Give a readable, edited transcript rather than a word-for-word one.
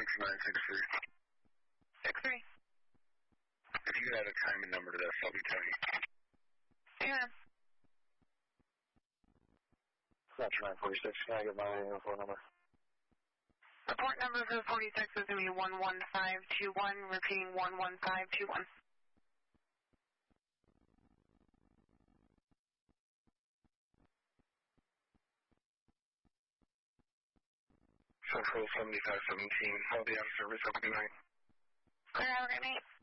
6963. 63. If you could add a time and number to this, I'll be telling you. Yeah. Metro 946, can I get my phone number? Report number for 46 is going to be 11521, repeating 11521. Central 7517, I'll be out of service. Have a good night. Clear, have a great night.